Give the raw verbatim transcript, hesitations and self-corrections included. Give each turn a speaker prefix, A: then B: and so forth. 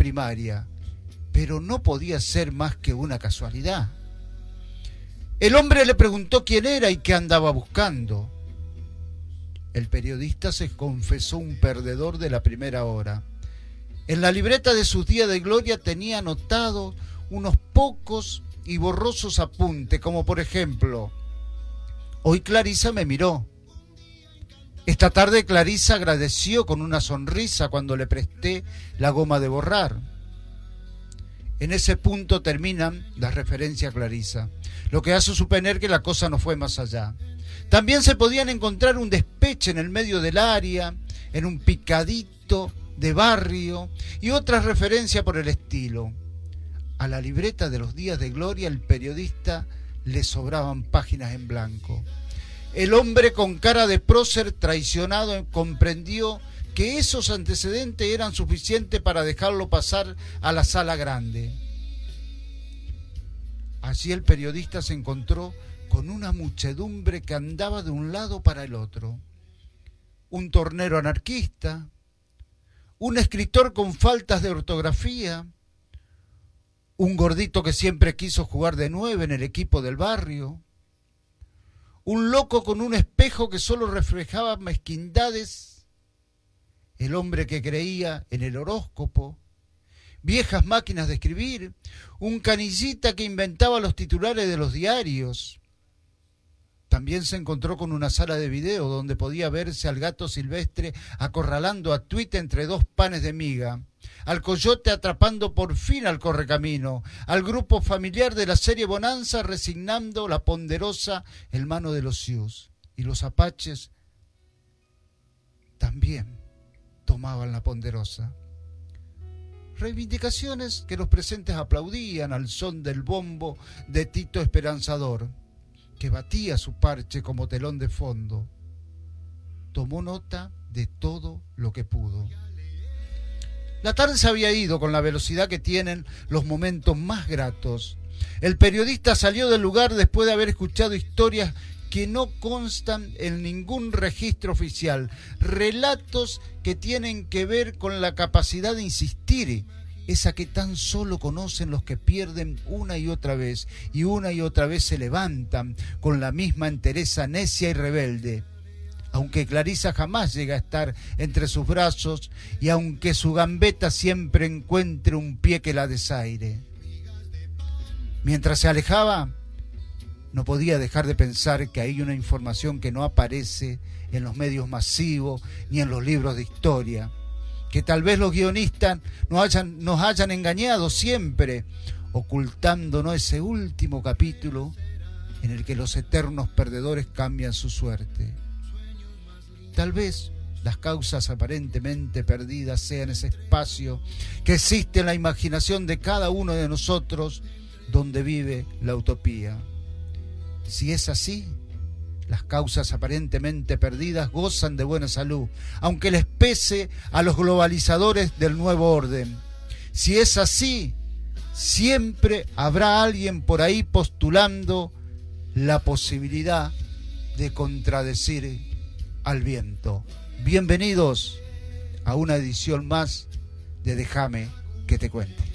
A: primaria, pero no podía ser más que una casualidad. El hombre le preguntó quién era y qué andaba buscando. El periodista se confesó un perdedor de la primera hora. En la libreta de sus días de gloria tenía anotado unos pocos y borrosos apuntes, como por ejemplo: hoy Clarisa me miró. Esta tarde Clarisa agradeció con una sonrisa cuando le presté la goma de borrar. En ese punto terminan las referencias a Clarisa, lo que hace suponer que la cosa no fue más allá. También se podían encontrar un despeche en el medio del área, en un picadito de barrio y otras referencias por el estilo. A la libreta de los días de gloria el periodista le sobraban páginas en blanco. El hombre con cara de prócer traicionado comprendió que esos antecedentes eran suficientes para dejarlo pasar a la sala grande. Allí el periodista se encontró con una muchedumbre que andaba de un lado para el otro. Un tornero anarquista, un escritor con faltas de ortografía, un gordito que siempre quiso jugar de nueve en el equipo del barrio, un loco con un espejo que solo reflejaba mezquindades, el hombre que creía en el horóscopo, viejas máquinas de escribir, un canillita que inventaba los titulares de los diarios. También se encontró con una sala de video donde podía verse al gato silvestre acorralando a Tweet entre dos panes de miga, al coyote atrapando por fin al correcamino, al grupo familiar de la serie Bonanza resignando la ponderosa en mano de los Sioux. Y los apaches también tomaban la ponderosa. Reivindicaciones que los presentes aplaudían al son del bombo de Tito Esperanzador, que batía su parche como telón de fondo. Tomó nota de todo lo que pudo. La tarde se había ido con la velocidad que tienen los momentos más gratos. El periodista salió del lugar después de haber escuchado historias que no constan en ningún registro oficial, relatos que tienen que ver con la capacidad de insistir, esa que tan solo conocen los que pierden una y otra vez, y una y otra vez se levantan con la misma entereza necia y rebelde. Aunque Clarisa jamás llega a estar entre sus brazos, y aunque su gambeta siempre encuentre un pie que la desaire. Mientras se alejaba, no podía dejar de pensar que hay una información que no aparece en los medios masivos ni en los libros de historia, que tal vez los guionistas nos hayan, nos hayan engañado siempre, ocultándonos ese último capítulo en el que los eternos perdedores cambian su suerte. Tal vez las causas aparentemente perdidas sean ese espacio que existe en la imaginación de cada uno de nosotros donde vive la utopía. Si es así, las causas aparentemente perdidas gozan de buena salud, aunque les pese a los globalizadores del nuevo orden. Si es así, siempre habrá alguien por ahí postulando la posibilidad de contradecir al viento. Bienvenidos a una edición más de Déjame que te cuente.